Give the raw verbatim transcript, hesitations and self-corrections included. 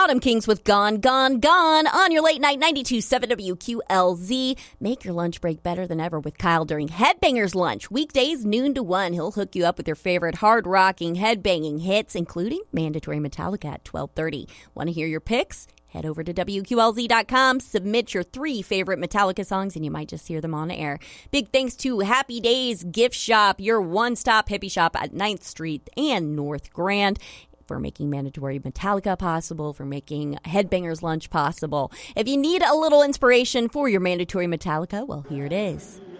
Autumn Kings with Gone, Gone, Gone on your late night ninety-two point seven W Q L Z. Make your lunch break better than ever with Kyle during Headbangers Lunch. Weekdays, noon to one. He'll hook you up with your favorite hard-rocking, headbanging hits, including Mandatory Metallica at twelve thirty. Want to hear your picks? Head over to W Q L Z dot com, submit your three favorite Metallica songs, and you might just hear them on air. Big thanks to Happy Days Gift Shop, your one-stop hippie shop at ninth Street and North Grand, for making Mandatory Metallica possible, for making Headbangers Lunch possible. If you need a little inspiration for your Mandatory Metallica, well, here it is.